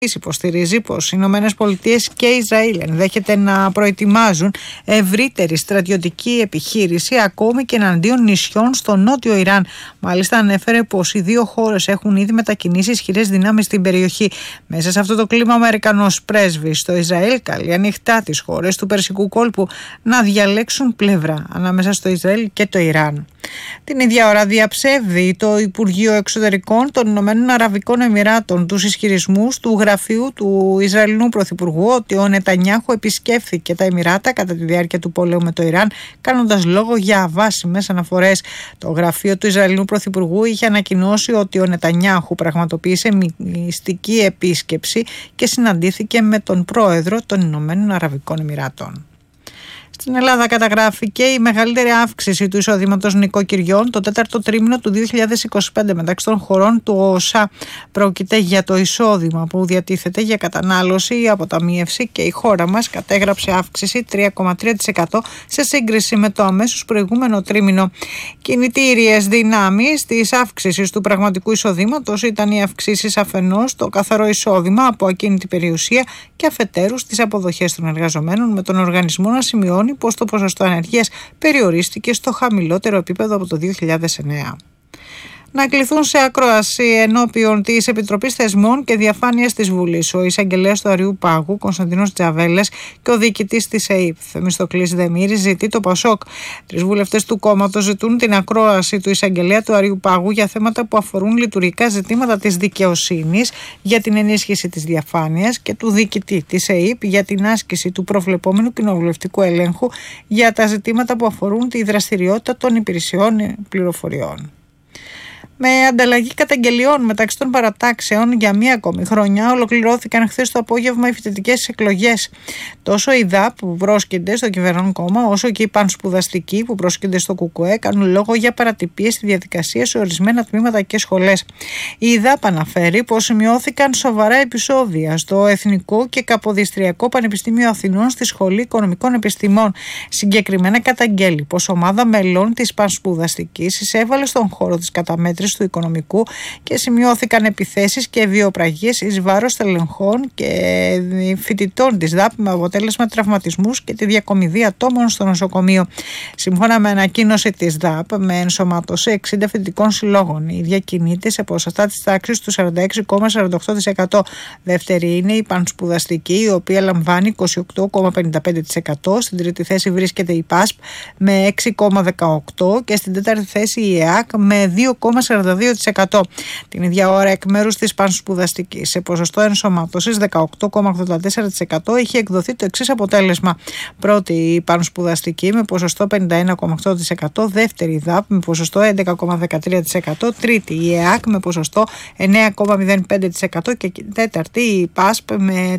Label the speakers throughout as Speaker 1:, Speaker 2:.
Speaker 1: Υποστηρίζει πως οι Ηνωμένες Πολιτείες και Ισραήλ ενδέχεται να προετοιμάζουν ευρύτερη στρατιωτική επιχείρηση ακόμη και εναντίον νησιών στο νότιο Ιράν. Μάλιστα, ανέφερε πως οι δύο χώρες έχουν ήδη μετακινήσει ισχυρές δυνάμεις στην περιοχή. Μέσα σε αυτό το κλίμα, ο Αμερικανός πρέσβης στο Ισραήλ καλεί ανοιχτά τις χώρες του Περσικού κόλπου να διαλέξουν πλευρά ανάμεσα στο Ισραήλ και το Ιράν. Την ίδια ώρα διαψεύδει το Υπουργείο Εξωτερικών των Ηνωμένων Αραβικών Εμιράτων τους ισχυρισμούς του γραφείου του Ισραηλινού Πρωθυπουργού ότι ο Νετανιάχου επισκέφθηκε τα Εμιράτα κατά τη διάρκεια του πολέμου με το Ιράν, κάνοντας λόγο για αβάσιμες αναφορές. Το γραφείο του Ισραηλινού Πρωθυπουργού είχε ανακοινώσει ότι ο Νετανιάχου πραγματοποίησε μυστική επίσκεψη και συναντήθηκε με τον πρόεδρο των Ηνωμένων Αραβικών Εμιράτων. Στην Ελλάδα καταγράφηκε η μεγαλύτερη αύξηση του εισοδήματος νοικοκυριών το τέταρτο τρίμηνο του 2025 μεταξύ των χωρών του ΟΣΑ. Πρόκειται για το εισόδημα που διατίθεται για κατανάλωση ή αποταμίευση και η χώρα μας κατέγραψε αύξηση 3,3% σε σύγκριση με το αμέσως προηγούμενο τρίμηνο. Κινητήριες δυνάμεις της αύξησης του πραγματικού εισοδήματος ήταν οι αυξήσεις αφενός στο καθαρό εισόδημα από ακίνητη περιουσία και αφετέρου στις αποδοχές των εργαζομένων, με τον οργανισμό να σημειώνει πως το ποσοστό ανεργίας περιορίστηκε στο χαμηλότερο επίπεδο από το 2009. Να κληθούν σε ακρόαση ενώπιον της Επιτροπής Θεσμών και Διαφάνειας της Βουλής ο εισαγγελέας του Αριού Πάγου, Κωνσταντίνος Τζαβέλες, και ο διοικητής της ΕΥΠ, Θεμιστοκλής Δεμήρης, ζητεί το ΠΑΣΟΚ. 3 βουλευτές του κόμματος ζητούν την ακρόαση του εισαγγελέα του Αριού Πάγου για θέματα που αφορούν λειτουργικά ζητήματα της δικαιοσύνης για την ενίσχυση της διαφάνειας και του διοικητή της ΕΥΠ για την άσκηση του προβλεπόμενου κοινοβουλευτικού ελέγχου για τα ζητήματα που αφορούν τη δραστηριότητα των υπηρεσιών πληροφοριών. Με ανταλλαγή καταγγελιών μεταξύ των παρατάξεων για μία ακόμη χρονιά, ολοκληρώθηκαν χθες το απόγευμα οι φοιτητικές εκλογές. Τόσο οι ΔΑΠ που πρόσκυνται στο κυβερνών κόμμα, όσο και οι πανσπουδαστικοί που πρόσκυνται στο ΚΚΕ κάνουν λόγο για παρατυπίες στη διαδικασία σε ορισμένα τμήματα και σχολές. Η ΔΑΠ αναφέρει πως σημειώθηκαν σοβαρά επεισόδια στο Εθνικό και Καποδιστριακό Πανεπιστήμιο Αθηνών στη Σχολή Οικονομικών Επιστημών. Συγκεκριμένα καταγγέλει πως ομάδα μελών της πανσπουδαστικής εισέβαλε στον χώρο της καταμέτρησης του Οικονομικού και σημειώθηκαν επιθέσεις και βιοπραγίες εις βάρος τελεγχών και φοιτητών της ΔΑΠ με αποτέλεσμα τραυματισμούς και τη διακομιδή ατόμων στο νοσοκομείο. Σύμφωνα με ανακοίνωση της ΔΑΠ, με ενσωμάτωση 60 φοιτητικών συλλόγων, η ίδια κινείται σε ποσοστά της τάξης του 46,48%. Δεύτερη είναι η πανσπουδαστική, η οποία λαμβάνει 28,55%. Στην τρίτη θέση βρίσκεται η ΠΑΣΠ με 6,18% και στην τέταρτη θέση η ΕΑΚ με 2,42%. Την ίδια ώρα, εκ μέρους της πανσπουδαστικής, σε ποσοστό ενσωμάτωσης 18,84%, είχε εκδοθεί το εξής αποτέλεσμα. Πρώτη η πανσπουδαστική με ποσοστό 51,8%, δεύτερη η ΔΑΠ με ποσοστό 11,13%, τρίτη η ΕΑΚ με ποσοστό 9,05% και τέταρτη η ΠΑΣΠ με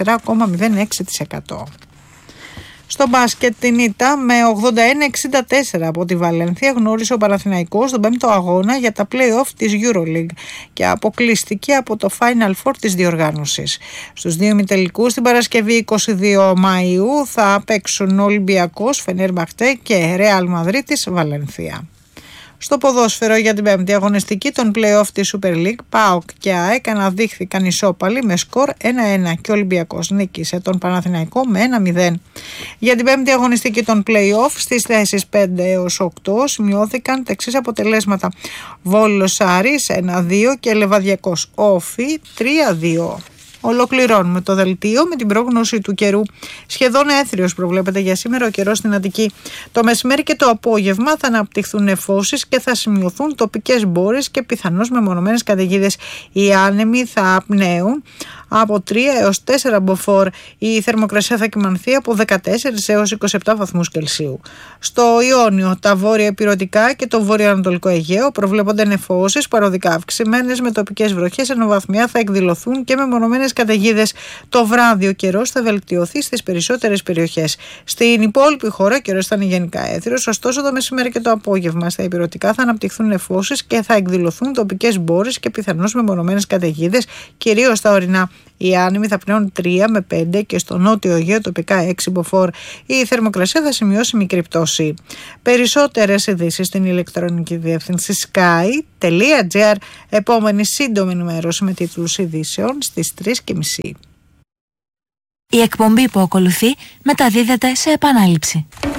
Speaker 1: 4,06%. Στο μπάσκετ, την ήττα με 81-64 από τη Βαλένθια γνώρισε ο Παναθηναϊκός στον 5ο αγώνα για τα play-off της EuroLeague και αποκλείστηκε από το Final Four της διοργάνωσης. Στους δύο ημιτελικούς την Παρασκευή 22 Μαΐου θα παίξουν Ολυμπιακός, Φενέρμπαχτσε και Ρεάλ Μαδρίτης Βαλένθια. Στο ποδόσφαιρο, για την πέμπτη αγωνιστική των play-off της Super League, ΠΑΟΚ και ΑΕΚ αναδείχθηκαν ισόπαλοι με σκορ 1-1 και ο Ολυμπιακός νίκησε τον Παναθηναϊκό με 1-0. Για την πέμπτη αγωνιστική των play-off στις θέσεις 5 έως 8 σημειώθηκαν τα εξής αποτελέσματα: Βόλος Άρης 1-2 και Λεβαδιακός Όφι 3-2. Ολοκληρώνουμε το δελτίο με την πρόγνωση του καιρού. Σχεδόν έθριος προβλέπεται για σήμερα ο καιρός στην Αττική. Το μεσημέρι και το απόγευμα θα αναπτυχθούν νεφώσεις και θα σημειωθούν τοπικές μπόρες και πιθανώς μεμονωμένες καταιγίδες. Οι άνεμοι θα απνέουν από 3 έως 4 μποφόρ. Η θερμοκρασία θα κυμανθεί από 14 έως 27 βαθμούς Κελσίου. Στο Ιόνιο, τα βόρεια ηπειρωτικά και το βορειοανατολικό Αιγαίο προβλέπονται νεφώσεις παροδικά αυξημένες με τοπικές βροχές, ενώ βαθμιά θα εκδηλωθούν και μεμονωμένες καταιγίδες. Το βράδυ ο καιρός θα βελτιωθεί στις περισσότερες περιοχές. Στην υπόλοιπη χώρα ο καιρός θα είναι γενικά έθριος, ωστόσο το μεσημέρι και το απόγευμα στα ηπειρωτικά θα αναπτυχθούν νεφώσεις και θα εκδηλωθούν τοπικές μπόρες και πιθανώς μεμονωμένες καταιγίδες, κυρίως στα ορεινά. Οι άνεμοι θα πνέουν 3 με 5 και στο νότιο Αιγαίο τοπικά 6 μποφόρ. Η θερμοκρασία θα σημειώσει μικρή πτώση. Περισσότερες ειδήσεις στην ηλεκτρονική διεύθυνση sky.gr. Επόμενη σύντομη ενημέρωση με τίτλους ειδήσεων στις 3:30.
Speaker 2: Η εκπομπή που ακολουθεί μεταδίδεται σε επανάληψη.